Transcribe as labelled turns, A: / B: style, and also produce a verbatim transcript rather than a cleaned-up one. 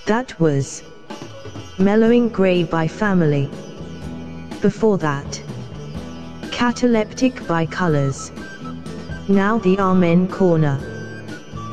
A: That was Mellowing Grey by Family. Before that, Cataleptic by Colors. Now the Amen Corner.